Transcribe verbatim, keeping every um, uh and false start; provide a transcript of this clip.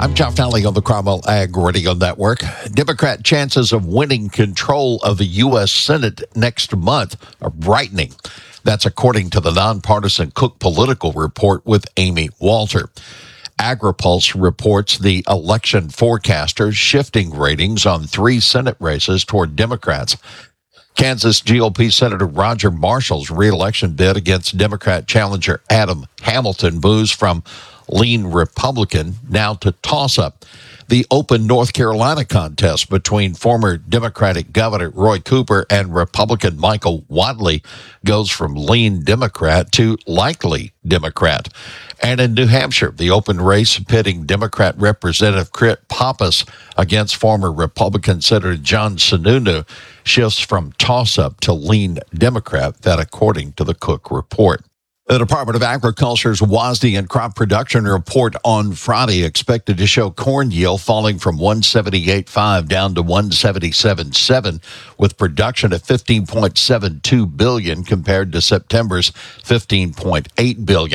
I'm Jeff Nally on the Cromwell Ag Radio Network. Democrat chances of winning control of the U S Senate next month are brightening. That's according to the nonpartisan Cook Political Report with Amy Walter. AgriPulse reports the election forecasters shifting ratings on three Senate races toward Democrats. Kansas G O P Senator Roger Marshall's re-election bid against Democrat challenger Adam Hamilton moves from lean Republican now to toss-up. The open North Carolina contest between former Democratic Governor Roy Cooper and Republican Michael Wadley goes from lean Democrat to likely Democrat. And in New Hampshire, the open race pitting Democrat Representative Crit Pappas against former Republican Senator John Sununu shifts from toss-up to lean Democrat, that according to the Cook report. The Department of Agriculture's WASDE and crop production report on Friday expected to show corn yield falling from one seventy-eight point five down to one seventy-seven point seven, with production at fifteen point seven two billion compared to September's fifteen point eight billion.